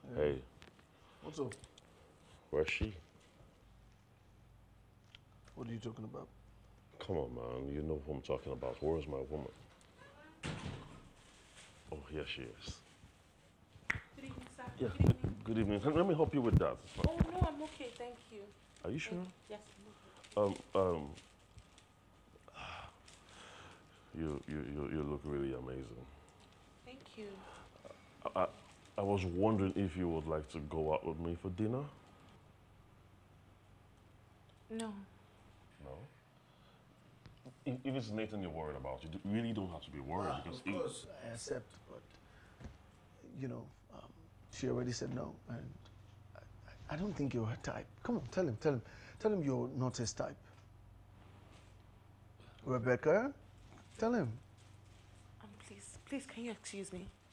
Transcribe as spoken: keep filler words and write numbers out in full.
Hey, What's up? where's she? What are you talking about? Come on, man. You know who I'm talking about. Where's my woman? Oh, here she is. Good evening, sir. Yeah. Good evening. Good evening. Let me help you with that. Oh, no, I'm okay. Thank you. Are you sure? Thank you. Yes, I'm okay. Um, um, you, you, you, you look really amazing. Thank you. I, I, I was wondering if you would like to go out with me for dinner? No. No? If, if it's Nathan you're worried about, you d- really don't have to be worried Ah, because of he- course, I accept, but you know, um, she already said no, and I, I don't think you're her type. Come on, tell him, tell him, tell him you're not his type. Rebecca, tell him. Um, please, please, can you excuse me?